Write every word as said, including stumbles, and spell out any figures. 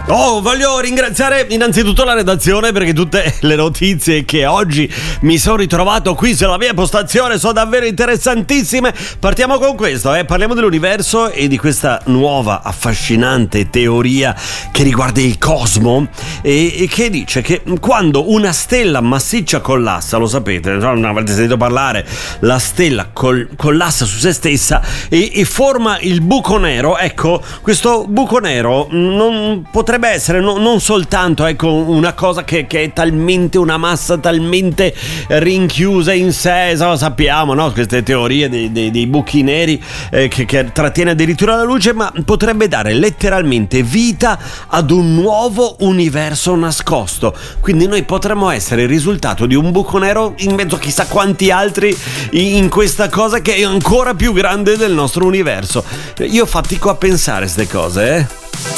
Oh, voglio ringraziare innanzitutto la redazione, perché tutte le notizie che oggi mi sono ritrovato qui sulla mia postazione sono davvero interessantissime. Partiamo con questo, eh. Parliamo dell'universo e di questa nuova affascinante teoria che riguarda il cosmo e, e che dice che quando una stella massiccia collassa, lo sapete, non avete sentito parlare, la stella col, collassa su se stessa e, e forma il buco nero. Ecco, questo buco nero non potrebbe essere no, non soltanto ecco una cosa che, che è talmente una massa talmente rinchiusa in sé, lo sappiamo, no? Queste teorie dei, dei, dei buchi neri eh, che, che trattiene addirittura la luce, ma potrebbe dare letteralmente vita ad un nuovo universo nascosto. Quindi noi potremmo essere il risultato di un buco nero in mezzo a chissà quanti altri in questa cosa che è ancora più grande del nostro universo. Io fatico a pensare queste cose, eh